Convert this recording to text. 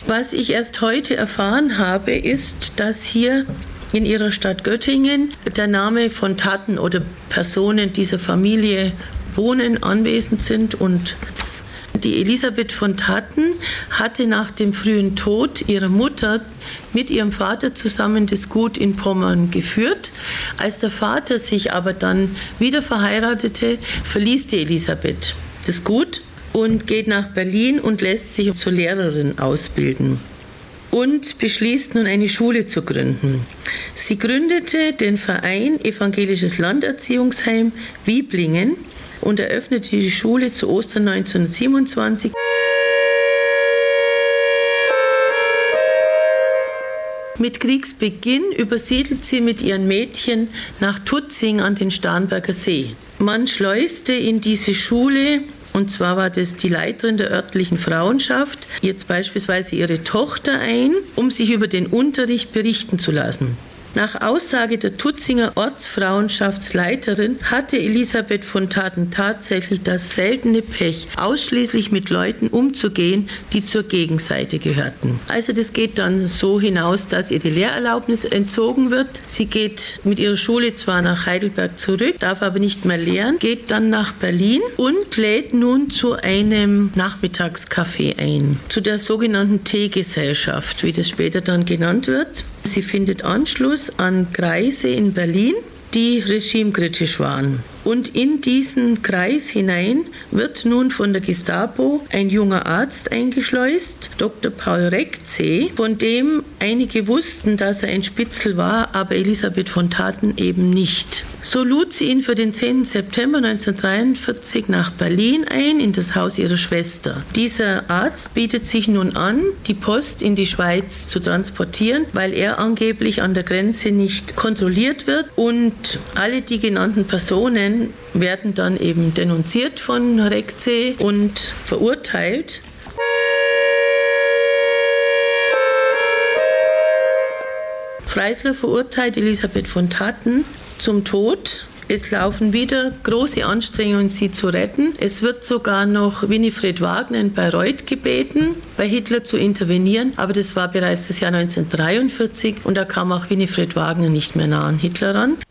Was ich erst heute erfahren habe, ist, dass hier in ihrer Stadt Göttingen der Name von Taten oder Personen dieser Familie wohnen, anwesend sind. Und die Elisabeth von Tatten hatte nach dem frühen Tod ihrer Mutter mit ihrem Vater zusammen das Gut in Pommern geführt. Als der Vater sich aber dann wieder verheiratete, verließ die Elisabeth das Gut und geht nach Berlin und lässt sich zur Lehrerin ausbilden und beschließt nun eine Schule zu gründen. Sie gründete den Verein Evangelisches Landerziehungsheim Wieblingen und eröffnete die Schule zu Ostern 1927. Mit Kriegsbeginn übersiedelt sie mit ihren Mädchen nach Tutzing an den Starnberger See. Man schleuste in diese Schule, und zwar war das die Leiterin der örtlichen Frauenschaft, jetzt beispielsweise ihre Tochter ein, um sich über den Unterricht berichten zu lassen. Nach Aussage der Tutzinger Ortsfrauenschaftsleiterin hatte Elisabeth von Taten tatsächlich das seltene Pech, ausschließlich mit Leuten umzugehen, die zur Gegenseite gehörten. Also das geht dann so hinaus, dass ihr die Lehrerlaubnis entzogen wird. Sie geht mit ihrer Schule zwar nach Heidelberg zurück, darf aber nicht mehr lehren, geht dann nach Berlin und lädt nun zu einem Nachmittagscafé ein, zu der sogenannten Teegesellschaft, wie das später dann genannt wird. Sie findet Anschluss an Kreise in Berlin, die regimekritisch waren. Und in diesen Kreis hinein wird nun von der Gestapo ein junger Arzt eingeschleust, Dr. Paul Rekzee, von dem einige wussten, dass er ein Spitzel war, aber Elisabeth von Taten eben nicht. So lud sie ihn für den 10. September 1943 nach Berlin ein, in das Haus ihrer Schwester. Dieser Arzt bietet sich nun an, die Post in die Schweiz zu transportieren, weil er angeblich an der Grenze nicht kontrolliert wird, und alle die genannten Personen werden dann eben denunziert von Rekzee und verurteilt. Freisler verurteilt Elisabeth von Tatten zum Tod. Es laufen wieder große Anstrengungen, sie zu retten. Es wird sogar noch Winifred Wagner in Bayreuth gebeten, bei Hitler zu intervenieren. Aber das war bereits das Jahr 1943 und da kam auch Winifred Wagner nicht mehr nah an Hitler ran.